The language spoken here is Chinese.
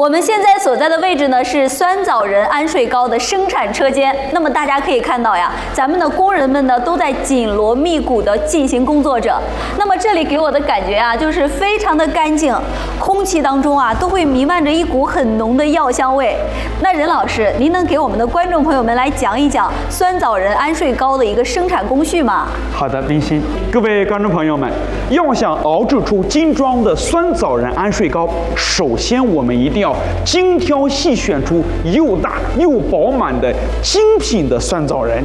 我们现在所在的位置呢是酸枣仁安睡糕的生产车间。那么大家可以看到呀，咱们的工人们呢都在紧锣密鼓地进行工作着。那么这里给我的感觉啊，就是非常的干净，空气当中啊都会弥漫着一股很浓的药香味。那任老师，您能给我们的观众朋友们来讲一讲酸枣仁安睡糕的一个生产工序吗？ 好的，冰心，各位观众朋友们，要想熬制出精装的酸枣仁安睡糕，首先我们一定要精挑细选出又大又饱满的精品的酸枣仁。